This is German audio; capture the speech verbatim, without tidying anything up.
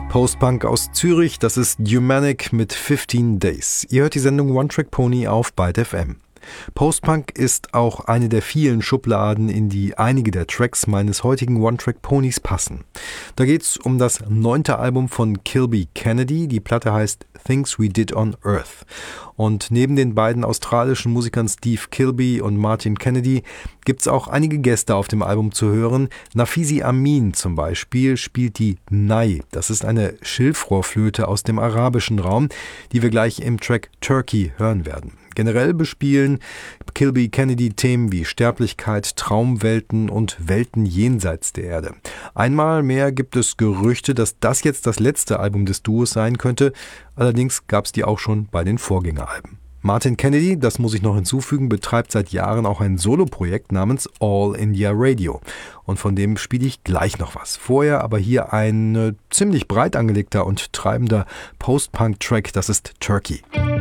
Postpunk aus Zürich, das ist Humanic mit fifteen Days. Ihr hört die Sendung One Track Pony auf Byte F M. Postpunk ist auch eine der vielen Schubladen, in die einige der Tracks meines heutigen One Track Ponys passen. Da geht's um das neunte Album von Kilby Kennedy. Die Platte heißt Things We Did on Earth. Und neben den beiden australischen Musikern Steve Kilby und Martin Kennedy gibt's auch einige Gäste auf dem Album zu hören. Nafisi Amin zum Beispiel spielt die Nai. Das ist eine Schilfrohrflöte aus dem arabischen Raum, die wir gleich im Track Turkey hören werden. Generell bespielen Kilby Kennedy Themen wie Sterblichkeit, Traumwelten und Welten jenseits der Erde. Einmal mehr gibt es Gerüchte, dass das jetzt das letzte Album des Duos sein könnte. Allerdings gab es die auch schon bei den Vorgängeralben. Martin Kennedy, das muss ich noch hinzufügen, betreibt seit Jahren auch ein Soloprojekt namens All India Radio. Und von dem spiele ich gleich noch was. Vorher aber hier ein äh, ziemlich breit angelegter und treibender Post-Punk-Track, das ist Turkey.